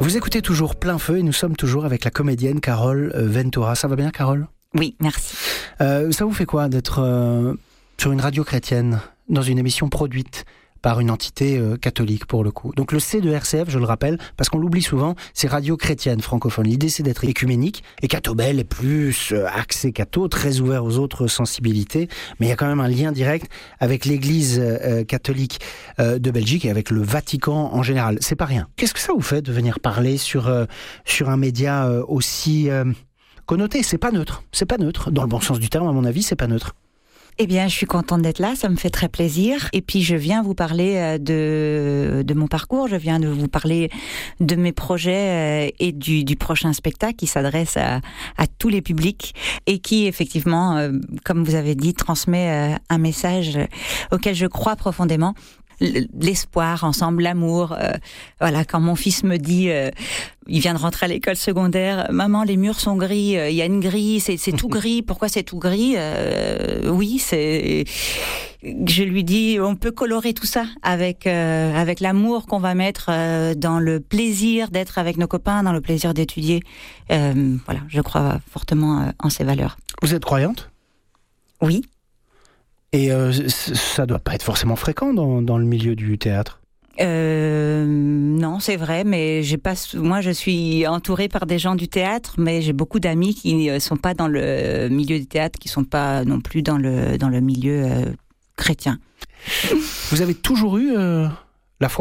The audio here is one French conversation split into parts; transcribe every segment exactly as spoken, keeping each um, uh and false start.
Vous écoutez toujours Plein Feu et nous sommes toujours avec la comédienne Carole Ventura. Ça va bien, Carole ? Oui, merci. Euh, ça vous fait quoi d'être euh, sur une radio chrétienne, dans une émission produite par une entité euh, catholique pour le coup? Donc le C de R C F, je le rappelle, parce qu'on l'oublie souvent, c'est radio chrétienne francophone. L'idée c'est d'être écuménique, et Catobel est plus euh, axé catho, très ouvert aux autres sensibilités, mais il y a quand même un lien direct avec l'église euh, catholique euh, de Belgique et avec le Vatican en général. C'est pas rien. Qu'est-ce que ça vous fait de venir parler sur, euh, sur un média euh, aussi euh, connoté? C'est pas neutre, c'est pas neutre. Dans le bon sens du terme, à mon avis, c'est pas neutre. Eh bien, je suis contente d'être là, ça me fait très plaisir. Et puis, je viens vous parler de, de mon parcours, je viens de vous parler de mes projets et du, du prochain spectacle qui s'adresse à, à tous les publics et qui, effectivement, comme vous avez dit, transmet un message auquel je crois profondément. L'espoir ensemble, l'amour. Euh, voilà, quand mon fils me dit, euh, il vient de rentrer à l'école secondaire, maman, les murs sont gris, il euh, y a une grille, c'est, c'est tout gris. Pourquoi c'est tout gris? euh, Oui, c'est. Je lui dis, on peut colorer tout ça avec euh, avec l'amour qu'on va mettre euh, dans le plaisir d'être avec nos copains, dans le plaisir d'étudier. Euh, voilà, je crois fortement euh, en ces valeurs. Vous êtes croyante? Oui. Et euh, ça doit pas être forcément fréquent dans, dans le milieu du théâtre. Euh, non, c'est vrai, mais j'ai pas. Moi, je suis entourée par des gens du théâtre, mais j'ai beaucoup d'amis qui ne sont pas dans le milieu du théâtre, qui sont pas non plus dans le dans le milieu euh, chrétien. Vous avez toujours eu euh, la foi ?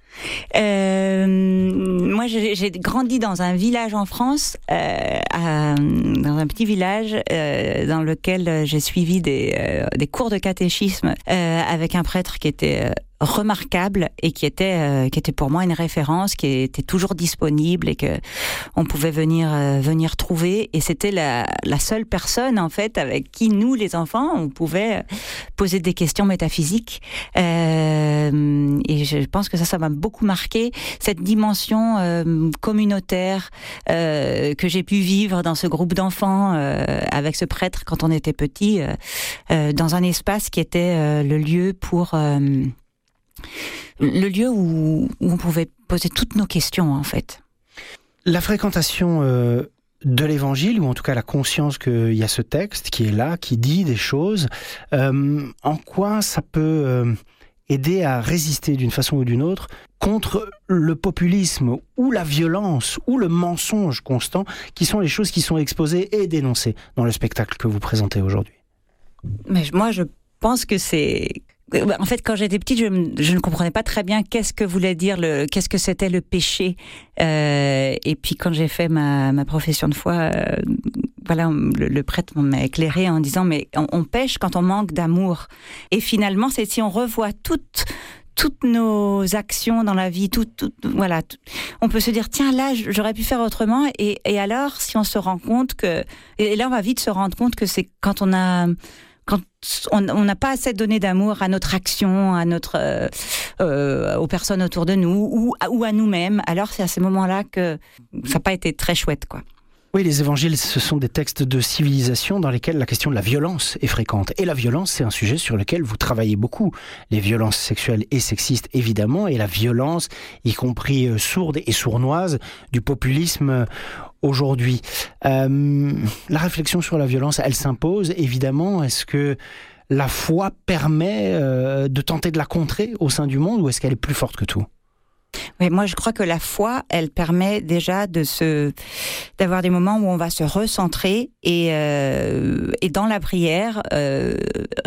Euh, moi, j'ai, j'ai grandi dans un village en France, euh, à, dans un petit village euh, dans lequel j'ai suivi des, euh, des cours de catéchisme euh, avec un prêtre qui était euh, remarquable et qui était euh, qui était pour moi une référence, qui était toujours disponible et que on pouvait venir euh, venir trouver. Et c'était la la seule personne en fait avec qui nous les enfants on pouvait poser des questions métaphysiques. Euh, et je pense que ça ça m'a beaucoup marqué, cette dimension euh, communautaire euh, que j'ai pu vivre dans ce groupe d'enfants euh, avec ce prêtre quand on était petit, euh, euh, dans un espace qui était euh, le lieu pour euh, le lieu où, où on pouvait poser toutes nos questions, en fait. La fréquentation euh, de l'évangile, ou en tout cas la conscience qu'il y a ce texte qui est là, qui dit des choses, euh, en quoi ça peut euh, aider à résister d'une façon ou d'une autre contre le populisme, ou la violence, ou le mensonge constant, qui sont les choses qui sont exposées et dénoncées dans le spectacle que vous présentez aujourd'hui? Mais moi, je pense que c'est... En fait, quand j'étais petite, je, je ne comprenais pas très bien qu'est-ce que voulait dire le, qu'est-ce que c'était le péché. Euh, et puis, quand j'ai fait ma, ma profession de foi, euh, voilà, le, le prêtre m'a éclairé en disant, mais on, on pêche quand on manque d'amour. Et finalement, c'est si on revoit toutes toutes nos actions dans la vie, tout, tout, voilà, tout, on peut se dire tiens là j'aurais pu faire autrement. Et, et alors, si on se rend compte que, et là on va vite se rendre compte que c'est quand on a Quand on n'a pas assez donné d'amour à notre action, à notre, euh, euh, aux personnes autour de nous ou, ou à nous-mêmes, alors c'est à ce moment-là que ça n'a pas été très chouette, quoi. Oui, les évangiles, ce sont des textes de civilisation dans lesquels la question de la violence est fréquente. Et la violence, c'est un sujet sur lequel vous travaillez beaucoup. Les violences sexuelles et sexistes, évidemment, et la violence, y compris euh, sourde et sournoise, du populisme euh, aujourd'hui. Euh, la réflexion sur la violence, elle s'impose, évidemment. Est-ce que la foi permet euh, de tenter de la contrer au sein du monde, ou est-ce qu'elle est plus forte que tout ? Oui, moi je crois que la foi, elle permet déjà de se, d'avoir des moments où on va se recentrer et, euh, et dans la prière, euh,